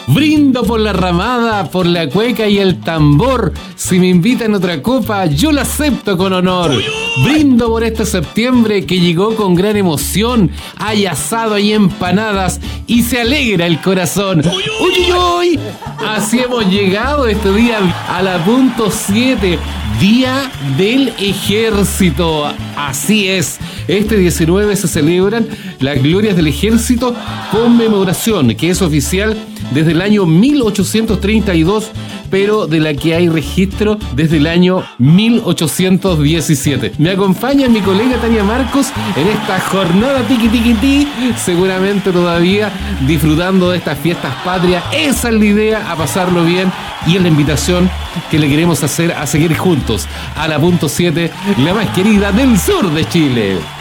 Brindo por la ramada, por la cueca y el tambor. Si me invitan a otra copa, yo la acepto con honor. Brindo por este septiembre que llegó con gran emoción. Hay asado y empanadas y se alegra el corazón. ¡Uy, uy, uy! Así hemos llegado este día a la punto 7, Día del Ejército. Así es, este 19 se celebran las glorias del Ejército, conmemoración que es oficial desde el año 1832, pero de la que hay registro desde el año 1817. Me acompaña mi colega Tania Marcos en esta jornada tiqui, seguramente todavía disfrutando de estas fiestas patrias. Esa es la idea, a pasarlo bien, y es la invitación que le queremos hacer a seguir juntos a la punto 7, la más querida del sur de Chile.